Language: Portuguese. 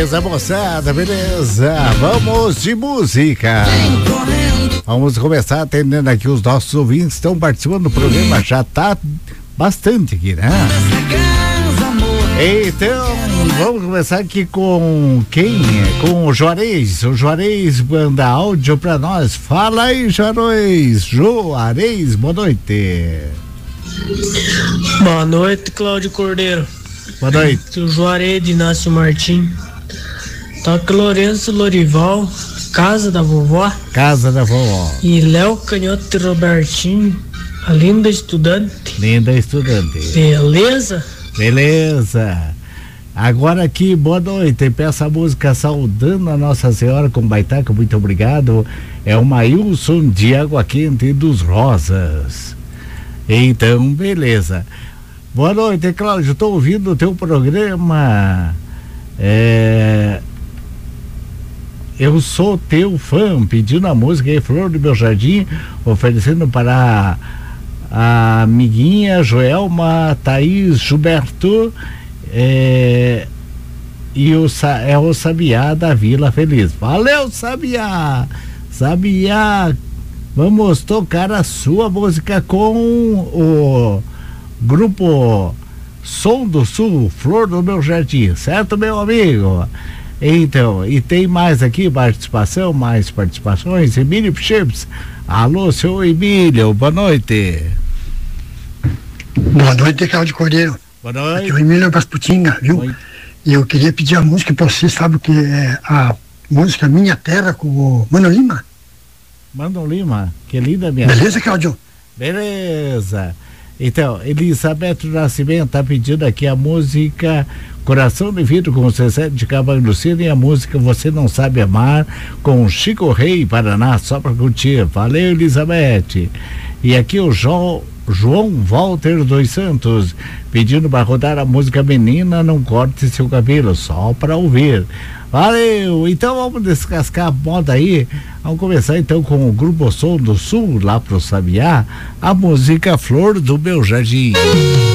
Beleza, moçada, beleza. Vamos de música. Vamos começar atendendo aqui os nossos ouvintes que estão participando do programa. Já tá bastante aqui, né? Então, vamos começar aqui com quem? Com o Juarez. O Juarez manda áudio pra nós. Fala aí, Juarez. Juarez, boa noite. Boa noite, Cláudio Cordeiro. Boa noite. O Juarez de Inácio Martim. Toca Lourenço Lorival, Casa da Vovó. Casa da Vovó. E Léo Canhoto e Robertinho, a linda estudante. Linda estudante. Beleza? Beleza. Agora aqui, boa noite. Peço a música Saudando a Nossa Senhora com Baitaca, muito obrigado. É o Maílson de Água Quente dos Rosas. Então, beleza. Boa noite, Cláudio. Estou ouvindo o teu programa. Eu sou teu fã, pedindo a música aí, Flor do Meu Jardim, oferecendo para a amiguinha Joelma, Thaís, Gilberto, e o Sabiá da Vila Feliz. Valeu, Sabiá! Sabiá, vamos tocar a sua música com o Grupo Som do Sul, Flor do Meu Jardim, certo, meu amigo? Então, e tem mais aqui mais participações. Emílio Chips. Alô, seu Emílio, boa noite. Boa noite, Cláudio Cordeiro. Boa noite. Aqui é o Emílio Rasputinga, viu? Oi. E eu queria pedir a música pra você, sabe o que é a música Minha Terra com o Mano Lima? Mano Lima, que linda minha. Beleza, Cláudio? Beleza. Então, Elizabeth do Nascimento tá pedindo aqui a música Coração de Vidro com o Cessé de Cavalho Lucino e a música Você Não Sabe Amar com Chico Rei Paraná, só pra curtir. Valeu, Elizabeth. E aqui o João Walter dos Santos pedindo para rodar a música Menina Não Corte Seu Cabelo, só para ouvir. Valeu, então vamos descascar a moda aí. Vamos começar então com o Grupo Som do Sul, lá pro Sabiá, a música Flor do Meu Jardim.